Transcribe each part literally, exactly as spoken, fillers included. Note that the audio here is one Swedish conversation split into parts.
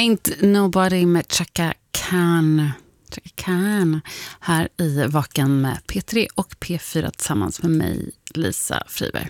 Ain't Nobody med Chaka Khan. Chaka Khan här i Vaken med P tre och P fyra tillsammans med mig, Lisa Friberg.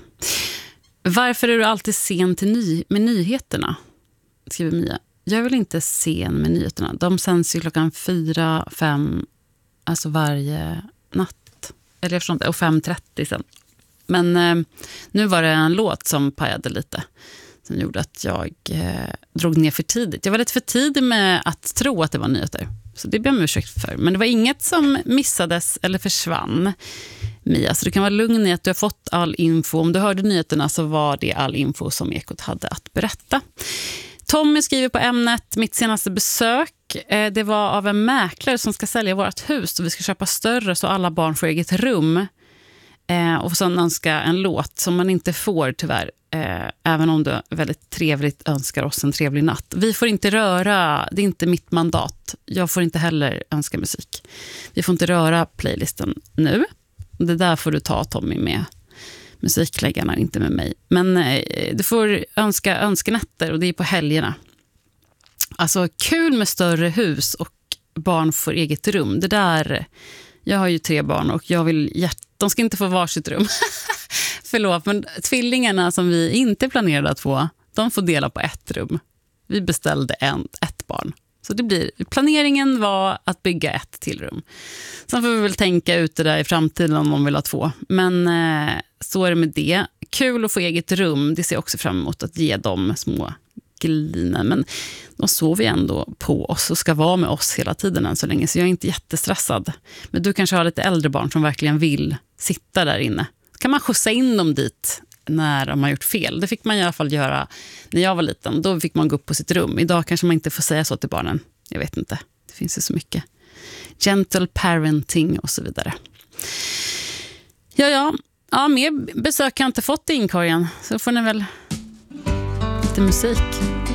Varför är du alltid sen till ny- med nyheterna? Skriver Mia. Jag är väl inte sen med nyheterna. De sänds ju klockan fyra, fem, alltså varje natt. Eller jag förstår inte, och fem trettio sen. Men eh, nu var det en låt som pajade lite. Som gjorde att jag eh, drog ner för tidigt. Jag var lite för tidig med att tro att det var nyheter. Så det ber jag om ursäkt för. Men det var inget som missades eller försvann, Mia. Så du kan vara lugn i att du har fått all info. Om du hörde nyheterna så var det all info som Ekot hade att berätta. Tommy skriver på ämnet: mitt senaste besök, eh, det var av en mäklare som ska sälja vårt hus. Och vi ska köpa större så alla barn får eget rum. Eh, och så önskar en låt som man inte får tyvärr. Eh, även om du väldigt trevligt önskar oss en trevlig natt. Vi får inte röra, det är inte mitt mandat. Jag får inte heller önska musik. Vi får inte röra playlisten nu. Det där får du ta, Tommy, med musikläggarna, inte med mig. Men eh, du får önska önskenätter och det är på helgerna. Alltså kul med större hus och barn får eget rum. Det där, jag har ju tre barn och jag vill hjärt- de ska inte få varsitt rum. Förlåt, men tvillingarna som vi inte planerade att få, de får dela på ett rum. Vi beställde en, ett barn. Så det blir, planeringen var att bygga ett till rum. Sen får vi väl tänka ut det där i framtiden om man vill ha två. Men eh, så är det med det. Kul att få eget rum, det ser jag också fram emot att ge dem små gliner. Men de sover ändå på oss och ska vara med oss hela tiden än så länge. Så jag är inte jättestressad. Men du kanske har lite äldre barn som verkligen vill sitta där inne. Kan man skjutsa in dem dit när de har gjort fel? Det fick man i alla fall göra när jag var liten. Då fick man gå upp på sitt rum. Idag kanske man inte får säga så till barnen. Jag vet inte. Det finns ju så mycket. Gentle parenting och så vidare. Ja, ja. Ja, mer besök har jag inte fått i inkorgen. Så får ni väl lite musik.